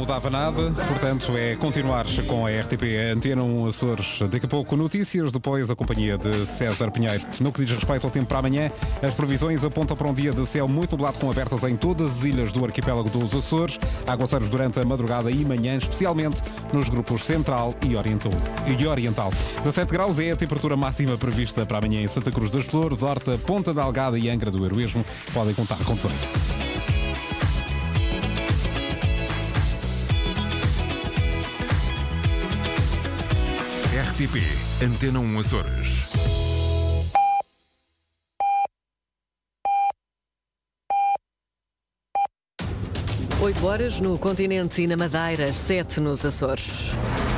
mudava nada, portanto é continuar com a RTP Antena 1 Açores. Daqui a pouco notícias, depois a companhia de César Pinheiro. No que diz respeito ao tempo para amanhã, as previsões apontam para um dia de céu muito nublado com abertas em todas as ilhas do arquipélago dos Açores, aguaceiros durante a madrugada e manhã, especialmente nos grupos Central e Oriental. 17 graus é a temperatura máxima prevista para amanhã em Santa Cruz das Flores, Horta, Ponta da Algada e Angra do Heroísmo. Podem contar com 18. RTP Antena 1 Açores. Oito horas no continente e na Madeira, 7 nos Açores.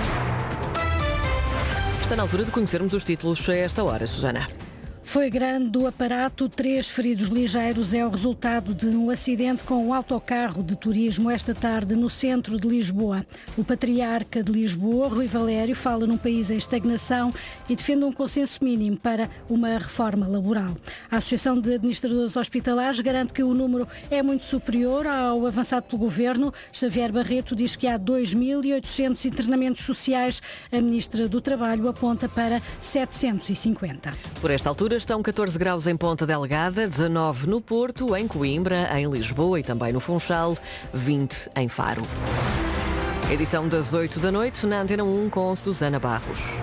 Está na altura de conhecermos os títulos a esta hora, Susana. Foi grande o aparato, 3 feridos ligeiros é o resultado de um acidente com um autocarro de turismo esta tarde no centro de Lisboa. O patriarca de Lisboa, Rui Valério, fala num país em estagnação e defende um consenso mínimo para uma reforma laboral. A Associação de Administradores Hospitalares garante que o número é muito superior ao avançado pelo Governo. Xavier Barreto diz que há 2.800 internamentos sociais. A Ministra do Trabalho aponta para 750. Por esta altura estão 14 graus em Ponta Delgada, 19 no Porto, em Coimbra, em Lisboa e também no Funchal, 20 em Faro. Edição das 8 da noite na Antena 1 com Susana Barros.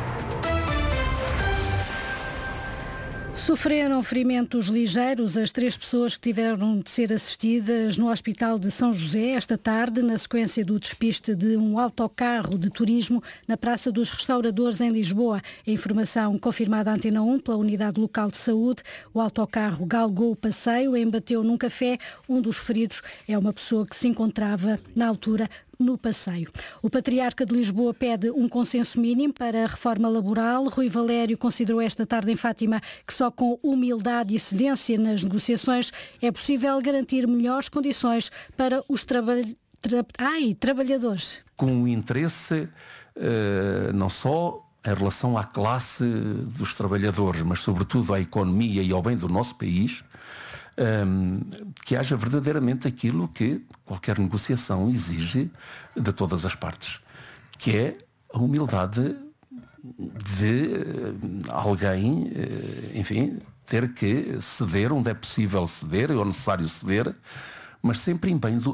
Sofreram ferimentos ligeiros as 3 pessoas que tiveram de ser assistidas no Hospital de São José esta tarde, na sequência do despiste de um autocarro de turismo na Praça dos Restauradores, em Lisboa. A informação confirmada à Antena 1 pela Unidade Local de Saúde. O autocarro galgou o passeio e embateu num café. Um dos feridos é uma pessoa que se encontrava, na altura, no passeio. O patriarca de Lisboa pede um consenso mínimo para a reforma laboral. Rui Valério considerou esta tarde em Fátima que só com humildade e cedência nas negociações é possível garantir melhores condições para os trabalhadores. Com o interesse não só em relação à classe dos trabalhadores, mas sobretudo à economia e ao bem do nosso país, que haja verdadeiramente aquilo que qualquer negociação exige de todas as partes, que é a humildade de alguém, enfim, ter que ceder onde é possível ceder, ou necessário ceder, mas sempre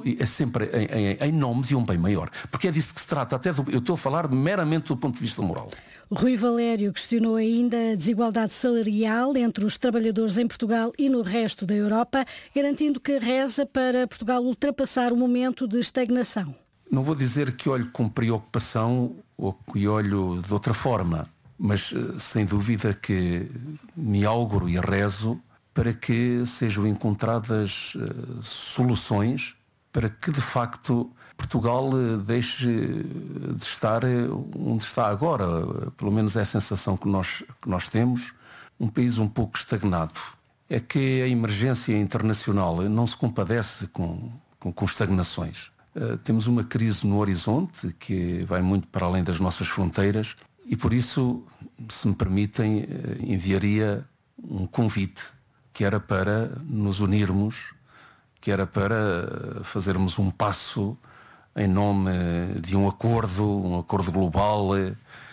em nome de um bem maior. Porque é disso que se trata. Eu estou a falar meramente do ponto de vista moral. Rui Valério questionou ainda a desigualdade salarial entre os trabalhadores em Portugal e no resto da Europa, garantindo que reza para Portugal ultrapassar o momento de estagnação. Não vou dizer que olho com preocupação ou que olho de outra forma, mas sem dúvida que me auguro e rezo para que sejam encontradas soluções para que, de facto, Portugal deixe de estar onde está agora. Pelo menos é a sensação que nós temos, um país um pouco estagnado. É que a emergência internacional não se compadece com estagnações. Temos uma crise no horizonte que vai muito para além das nossas fronteiras e, por isso, se me permitem, enviaria um convite que era para nos unirmos, que era para fazermos um passo em nome de um acordo global